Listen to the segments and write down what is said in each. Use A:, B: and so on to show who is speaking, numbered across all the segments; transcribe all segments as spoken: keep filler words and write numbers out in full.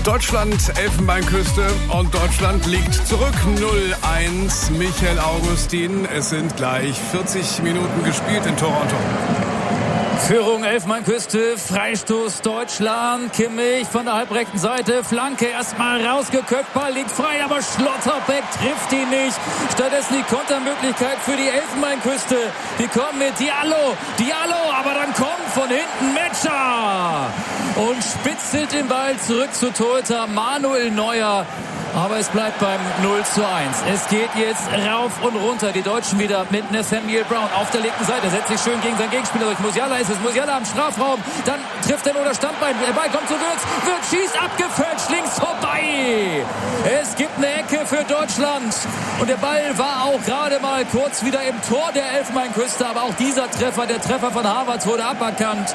A: Deutschland, Elfenbeinküste und Deutschland liegt zurück. null eins, Michael Augustin. Es sind gleich vierzig Minuten gespielt in Toronto.
B: Führung Elfenbeinküste, Freistoß Deutschland, Kimmich von der halbrechten Seite, Flanke erstmal rausgeköpft, Ball liegt frei, aber Schlotterbeck trifft ihn nicht. Stattdessen die Kontermöglichkeit für die Elfenbeinküste. Die kommen mit Diallo, Diallo, aber dann kommt von hinten Metscher und spitzelt den Ball zurück zu Torhüter Manuel Neuer. Aber es bleibt beim null zu eins. Es geht jetzt rauf und runter. Die Deutschen wieder mit Nathaniel Brown auf der linken Seite. Setzt sich schön gegen seinen Gegenspieler durch. Musiala ist es. Musiala am Strafraum. Dann trifft er nur das Standbein. Der Ball kommt zu Wirtz. Wirtz schießt abgefälscht. Links vorbei. Es gibt eine Ecke für Deutschland. Und der Ball war auch gerade mal kurz wieder im Tor der Elfenbeinküste. Aber auch dieser Treffer, der Treffer von Havertz, wurde aberkannt.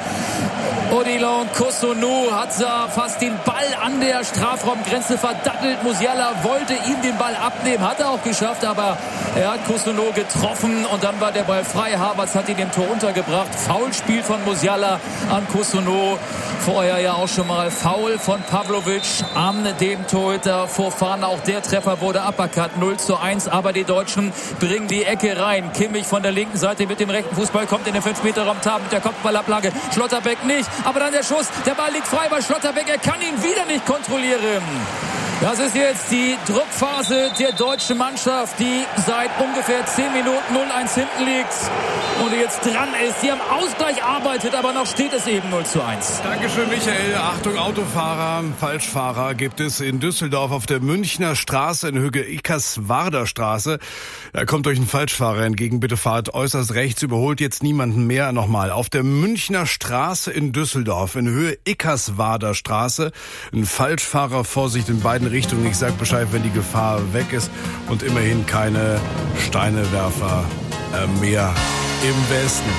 B: Odilon Cossonu hat da fast den Ball an der Strafraumgrenze verdattelt. Musiala wollte ihm den Ball abnehmen, hat er auch geschafft, aber er hat Cossonu getroffen und dann war der Ball frei. Havertz hat ihn im Tor untergebracht. Foulspiel von Musiala an Cossonu. Vorher ja auch schon mal Foul von Pavlovic an dem Torhüter Fofana. Auch der Treffer wurde aberkannt. null zu eins, aber die Deutschen bringen die Ecke rein. Kimmich von der linken Seite mit dem rechten Fußball kommt in den fünf Meter Raum mit der Kopfballablage. Schlotterbeck nicht. Aber dann der Schuss, der Ball liegt frei bei Schlotterbeck, er kann ihn wieder nicht kontrollieren. Das ist jetzt die Druckphase der deutschen Mannschaft, die seit ungefähr zehn Minuten null eins hinten liegt und jetzt dran ist. Die am Ausgleich arbeitet, aber noch steht es eben null zu eins.
A: Dankeschön, Michael. Achtung, Autofahrer, Falschfahrer gibt es in Düsseldorf auf der Münchner Straße in Höhe Ickerswarder Straße. Da kommt euch ein Falschfahrer entgegen. Bitte fahrt äußerst rechts, überholt jetzt niemanden mehr. Nochmal, auf der Münchner Straße in Düsseldorf in Höhe Ickerswarder Straße. Ein Falschfahrer, Vorsicht in beiden Richtungen. Ich sag Bescheid, wenn die Gefahr weg ist und immerhin keine Steinewerfer äh, mehr im Westen.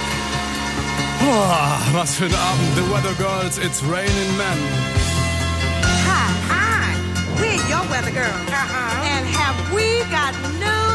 A: Boah, was für ein Abend. The Weather Girls, it's raining men.
C: Hi, hi. We're your weather girls. Uh-huh. And have we got news?